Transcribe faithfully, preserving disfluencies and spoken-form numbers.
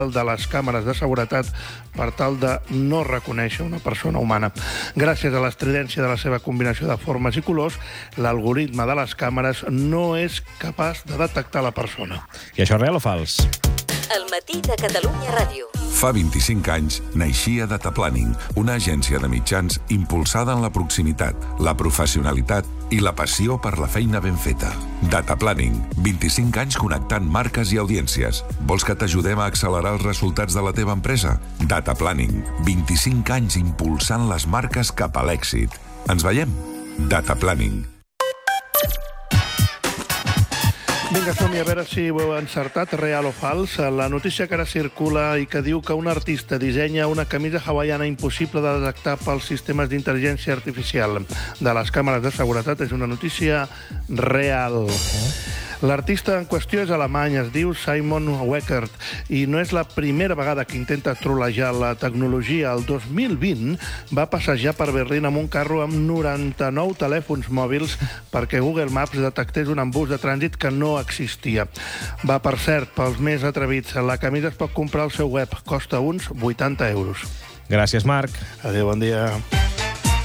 de les càmeres de seguretat per tal de no reconèixer una persona humana. Gràcies a l'estridència de la seva combinació de formes i colors, l'algoritme de les càmeres no és capaç de detectar la persona. I això és real o fals? El matí de Catalunya Ràdio. Fa vint-i-cinc anys naixia Dataplanning, una agència de mitjans impulsada en la proximitat, la professionalitat i la passió per la feina ben feta. Dataplanning, vint-i-cinc anys connectant marques i audiències. Vols que t'ajudem a accelerar els resultats de la teva empresa? Dataplanning, vint-i-cinc anys impulsant les marques cap a l'èxit. Ens veiem? Dataplanning. Vinga, som-hi a veure si ho heu encertat, real o fals. La notícia que ara circula i que diu que un artista dissenya una camisa hawaiana impossible de detectar pels sistemes d'intel·ligència artificial de les càmeres de seguretat és una notícia real. L'artista en qüestió és alemany, es diu Simon Weckert, i no és la primera vegada que intenta trolejar la tecnologia. El dos mil vint va passejar per Berlín amb un carro amb noranta-nou telèfons mòbils perquè Google Maps detectés un embús de trànsit que no existia. Va, per cert, pels més atrevits. La camisa es pot comprar al seu web. Costa uns vuitanta euros. Gràcies, Marc. Adéu, bon dia.